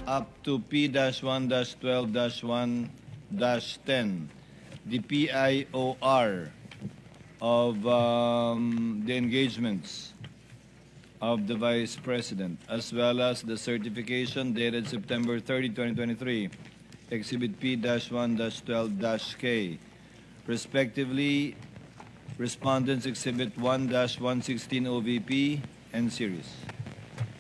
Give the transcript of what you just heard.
up to P-1-12-1-10, the PIOR of the engagements of the Vice President, as well as the certification dated September 30, 2023, Exhibit P-1-12-K, respectively, Respondents Exhibit 1-116 OVP and Series.